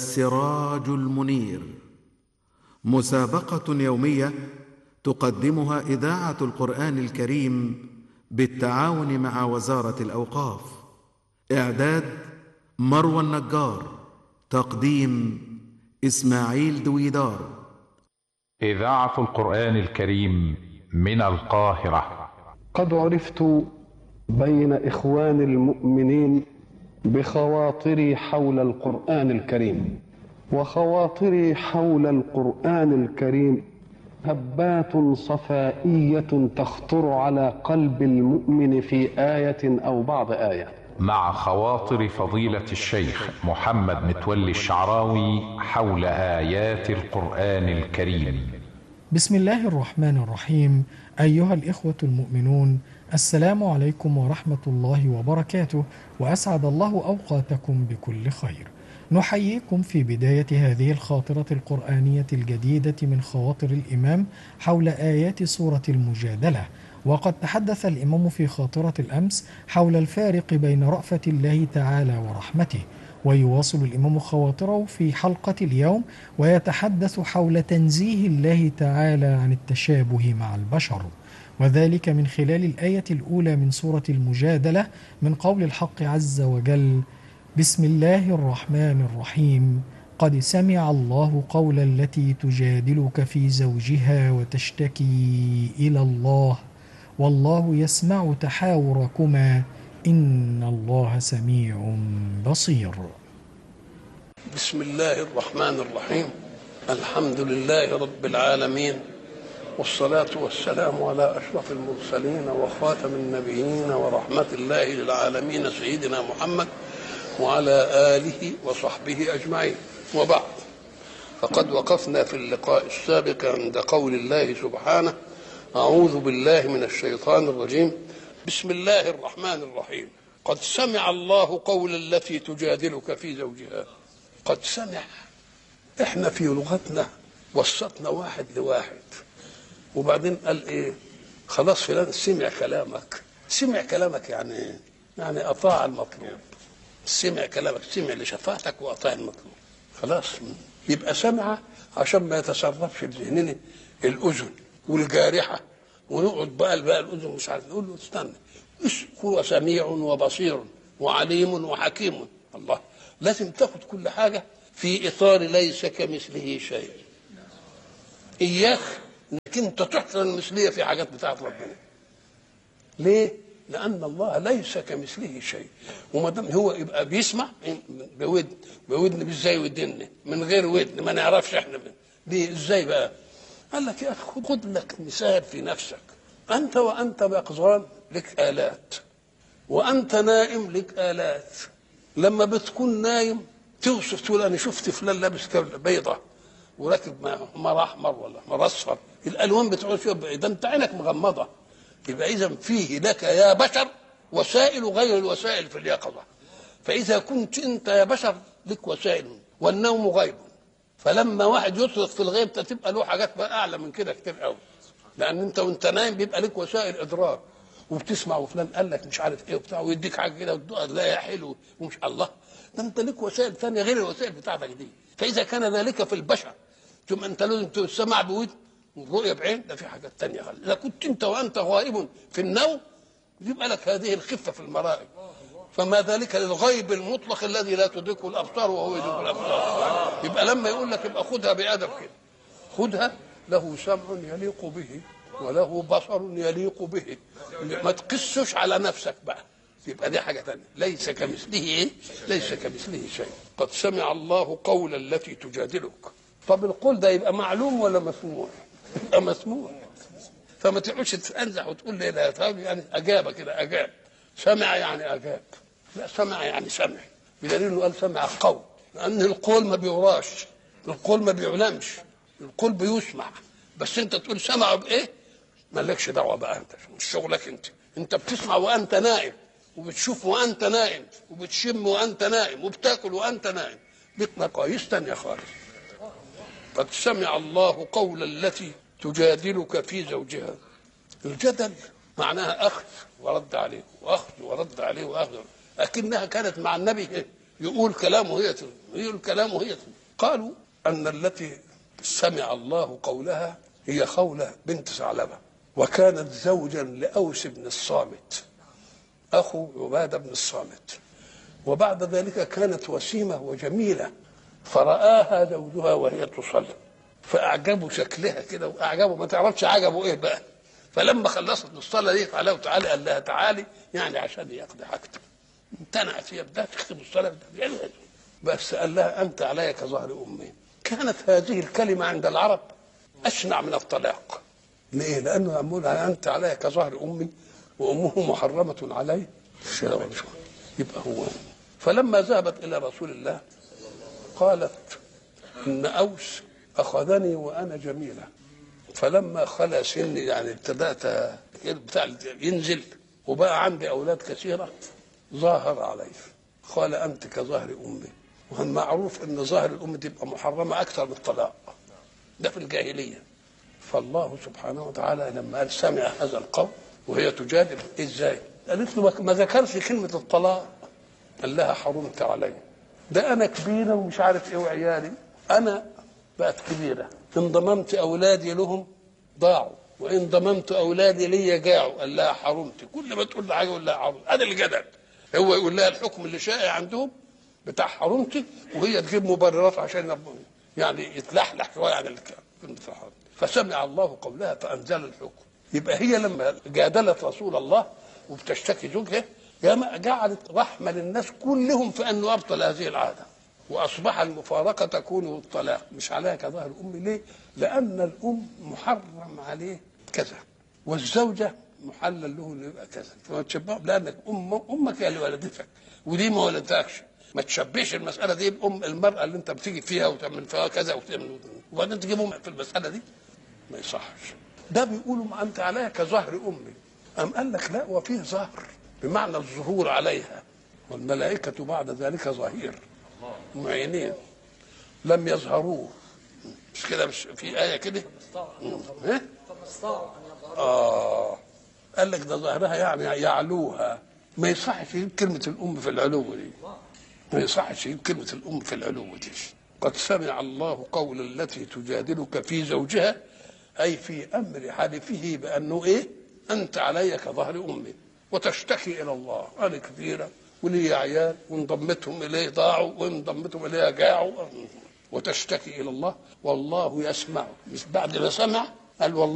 السراج المنير، مسابقة يومية تقدمها إذاعة القرآن الكريم بالتعاون مع وزارة الأوقاف. إعداد مروى النجار، تقديم إسماعيل دويدار. إذاعة القرآن الكريم من القاهرة. قد عرفت بين إخوان المؤمنين بخواطري حول القرآن الكريم، وخواطري حول القرآن الكريم هبات صفائية تخطر على قلب المؤمن في آية أو بعض آية. مع خواطر فضيلة الشيخ محمد متولي الشعراوي حول آيات القرآن الكريم. بسم الله الرحمن الرحيم. أيها الإخوة المؤمنون، السلام عليكم ورحمة الله وبركاته، وأسعد الله أوقاتكم بكل خير. نحييكم في بداية هذه الخاطرة القرآنية الجديدة من خواطر الإمام حول آيات سورة المجادلة. وقد تحدث الإمام في خاطرة الأمس حول الفارق بين رأفة الله تعالى ورحمته، ويواصل الإمام خواطره في حلقة اليوم ويتحدث حول تنزيه الله تعالى عن التشابه مع البشر، وذلك من خلال الآية الأولى من سورة المجادلة من قول الحق عز وجل: بسم الله الرحمن الرحيم. قد سمع الله قول التي تجادلك في زوجها وتشتكي إلى الله والله يسمع تحاوركما إن الله سميع بصير. بسم الله الرحمن الرحيم. الحمد لله رب العالمين، والصلاة والسلام على أشرف المرسلين وخاتم النبيين ورحمة الله للعالمين سيدنا محمد وعلى آله وصحبه أجمعين، وبعد. فقد وقفنا في اللقاء السابق عند قول الله سبحانه: أعوذ بالله من الشيطان الرجيم، بسم الله الرحمن الرحيم. قد سمع الله قول التي تجادلك في زوجها. قد سمع، احنا في لغتنا وسطنا واحد لواحد، وبعدين قال ايه؟ خلاص فلان سمع كلامك. سمع كلامك يعني ايه؟ يعني اطاع المطلوب. سمع كلامك، سمع لشفاعتك واطاع المطلوب. خلاص يبقى سمع عشان ما يتسربش في ذهننا الاذن والجارحه، ونقعد بقى الاذن مش عارف، نقول له استنى، هو سميع وبصير وعليم وحكيم. الله، لازم تاخد كل حاجه في اطار ليس كمثله شيء. اياك انك انت تحسن المثليه في حاجات بتاعت ربنا. ليه؟ لان الله ليس كمثله شيء، وما دام هو يبقى بيسمع بودن مش زي ودن، من غير ودن ما نعرفش احنا ليه ازاي بقى. قال لك يا اخي خد لك مثال في نفسك. انت وانت يقظان لك آلات، وانت نائم لك آلات. لما بتكون نايم توصف، تقول انا شفت فلان لابس بيضه وراكب حمار احمر ولا حمار اصفر، الالوان بتقول فيها ده انت عينك مغمضه. يبقى اذا فيه لك يا بشر وسائل غير الوسائل في اليقظه. فاذا كنت انت يا بشر لك وسائل والنوم غيب، فلما واحد يطلق في الغيب تبقى له حاجات بقى اعلى من كده كتير قوي، لان انت وانت نايم بيبقى لك وسائل ادراك، وبتسمع وفلان قال لك مش عارف ايه وبتاع، ويديك حاجه كده وتلاقيها حلو ومش الله. ده انت لك وسائل ثانيه غير الوسائل بتاعتك دي. فاذا كان ذلك في البشر ثم انت لازم تسمع بودن والرؤيه بعين، ده في حاجات ثانيه. اذا كنت انت وانت غائب في النوم يبقى لك هذه الخفه في المرائب، فما ذلك للغيب المطلق الذي لا تدركه الابصار وهو يدرك الابصار. يبقى لما يقول لك يبقى خدها بادب كده، خدها له سمع يليق به وله بصر يليق به، ما تقسش على نفسك بقى. يبقى دي حاجه ثانيه، ليس كمثله ايه؟ ليس كمثله شيء. قد سمع الله قول التي تجادلك. طب القول ده يبقى معلوم ولا مسموع؟ يبقى مسموع. فما تقعدش تنزح وتقول لي لا، يعني اجاب كده، اجاب. سمع يعني اجاب، لا سمع يعني سمع، بدليل انه قال سمع قول، لان القول ما بيوراش، القول ما بيعلمش، القول بيسمع. بس انت تقول سمعوا بايه؟ مالكش دعوه بقى، انت مش شغلك. انت بتسمع وانت نائم، وبتشوف وانت نائم، وبتشم وانت نائم، وبتاكل وانت نائم. ليك مقاييس ثانيه خالص. قد سمع الله قول التي تجادلك في زوجها. الجدل معناها اخذ ورد عليه واخذ ورد عليه واخذ، لكنها كانت مع النبي يقول كلامه هي يقول كلامه هي. قالوا أن التي سمع الله قولها هي خولة بنت ثعلبة، وكانت زوجا لأوس بن الصامت أخو عبادة بن الصامت، وبعد ذلك كانت وسيمة وجميلة، فرآها زوجها وهي تصلي فأعجبوا شكلها كده وأعجبوا، ما تعرفش عجبوا إيه بقى. فلما خلصت الصلاة دي تعالى وتعالى قال لها تعالي يعني عشان يقضي حاجته. امتنعت هي، بدها تختم الصلاة بس قال لها أنت علي كظهر أمي. كانت هذه الكلمة عند العرب أشنع من الطلاق. ليه؟ لأنه يقول أنت علي كظهر أمي وأمه محرمة علي. يبقى هو. فلما ذهبت إلى رسول الله قالت إن أوس أخذني وأنا جميلة، فلما خلى سني يعني ابتدأت بتاع ينزل وبقى عندي أولاد كثيرة ظاهر علي، قال أنت كظهر أمي. والمعروف أن ظاهر الأم تبقى محرمة أكثر من الطلاق، ده في الجاهلية. فالله سبحانه وتعالى لما قال سمع هذا القول وهي تجادل إزاي؟ قالت له ما ذكرش كلمة الطلاق، قال لها حرمت علي، ده أنا كبيرة ومش عارف إيه وعيالي، أنا بقت كبيرة، إن ضممت أولادي لهم ضاعوا وإن ضممت أولادي لي جاعوا. قال لها حرمت. كل ما تقول لها حاجة يقول لها حرمت. هذا اللي جدل، هو يقول لها الحكم اللي شائع عندهم بتاع حرمتي وهي تجيب مبررات عشان يعني يتلحلح شوية عن الكلام. فسمع الله قولها فأنزل الحكم. يبقى هي لما جادلت رسول الله وبتشتكي زوجها جعلت رحمة للناس كلهم في أنه أبطل هذه العادة، وأصبح المفارقة تكون الطلاق مش عليها كظهر الأم. ليه؟ لأن الأم محرم عليه كذا والزوجة محلل له اللي يبقى كذا، فما تشبهه لأنك أمك هي اللي ولدتك ودي ما ولدتكش. ما تشبهش المسألة دي بأم المرأة اللي أنت بتيجي فيها وتعمل فيها كذا وبعدين تجيبهم في المسألة دي، ما يصحش. ده بيقولوا ما أنت عليها كظهر أمي. أم قال لك لا، وفيه ظهر بمعنى الظهور عليها، والملائكة بعد ذلك ظهير معينين لم يظهروه. مش كده؟ مش في آية كده؟ قال لك ده ظهرها يعني يعلوها. ما يصحش يجيب كلمة الأم في العلو دي، ما يصحش يجيب كلمة الأم في العلو دي. قد سمع الله قول التي تجادلك في زوجها، أي في أمر حلفه بأنه إيه؟ أنت علي كظهر أمي، وتشتكي إلى الله أنا كبيرة ولي عيال وإن ضمتهم إليه ضاعوا وإن ضمتهم إليه جاعوا، وتشتكي إلى الله والله يسمع. مش بعد ما سمع قال والله